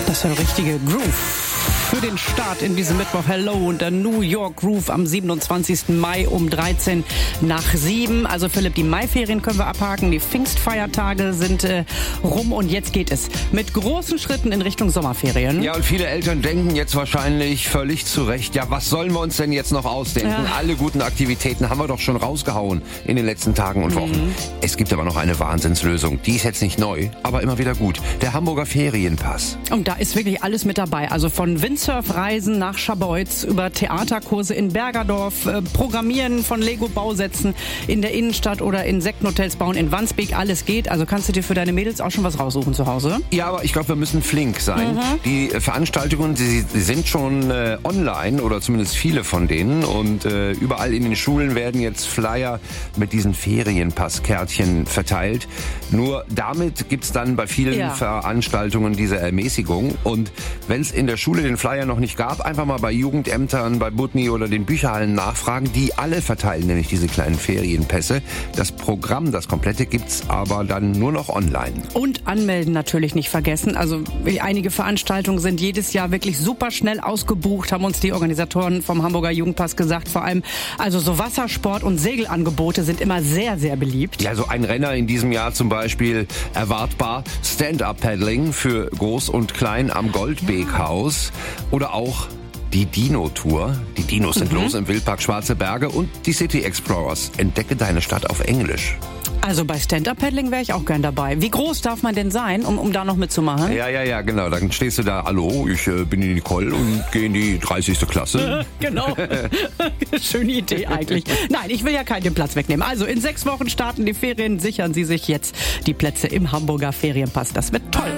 Das ist der richtige Groove für den Start in diesem Mittwoch. Hello und der New York Groove am 27. Mai um 6:13. Also Philipp, die Maiferien können wir abhaken, die Pfingstfeiertage sind rum und jetzt geht es mit großen Schritten in Richtung Sommerferien. Ja, und viele Eltern denken jetzt wahrscheinlich völlig zu Recht, ja, was sollen wir uns denn jetzt noch ausdenken? Ja. Alle guten Aktivitäten haben wir doch schon rausgehauen in den letzten Tagen und Wochen. Es gibt aber noch eine Wahnsinnslösung. Die ist jetzt nicht neu, aber immer wieder gut. Der Hamburger Ferienpass. Und da ist wirklich alles mit dabei. Also von Windsurfreisen nach Scharbeutz über Theaterkurse in Bergerdorf, Programmieren von Lego-Bausätzen in der Innenstadt oder Insektenhotels bauen in Wandsbek. Alles geht. Also kannst du dir für deine Mädels auch schon was raussuchen zu Hause? Ja, aber ich glaube, wir müssen flink sein. Die Veranstaltungen, die sind schon online oder zumindest viele von denen. Und überall in den Schulen werden jetzt Flyer mit diesen Ferienpasskärtchen verteilt. Nur damit gibt's dann bei vielen Veranstaltungen diese Ermäßigung. Und wenn es in der Schule den Flyer noch nicht gab, einfach mal bei Jugendämtern, bei Butni oder den Bücherhallen nachfragen. Die alle verteilen nämlich diese kleinen Ferienpässe. Das Programm, das komplette, gibt's aber dann nur noch online. Und anmelden natürlich nicht vergessen. Also einige Veranstaltungen sind jedes Jahr wirklich super schnell ausgebucht, haben uns die Organisatoren vom Hamburger Jugendpass gesagt. Vor allem also so Wassersport- und Segelangebote sind immer sehr, sehr beliebt. Ja, so ein Renner in diesem Jahr zum Beispiel erwartbar. Stand-Up-Paddling für Groß und Klein am Goldbeekhaus. Oder auch die Dino-Tour. Die Dinos sind los im Wildpark Schwarze Berge und die City Explorers. Entdecke deine Stadt auf Englisch. Also bei Stand-Up-Paddling wäre ich auch gern dabei. Wie groß darf man denn sein, um da noch mitzumachen? Ja, genau. Dann stehst du da, hallo, ich bin die Nicole und gehe in die 30. Klasse. Genau. Schöne Idee eigentlich. Nein, ich will ja keinen den Platz wegnehmen. Also in 6 Wochen starten die Ferien. Sichern Sie sich jetzt die Plätze im Hamburger Ferienpass. Das wird toll.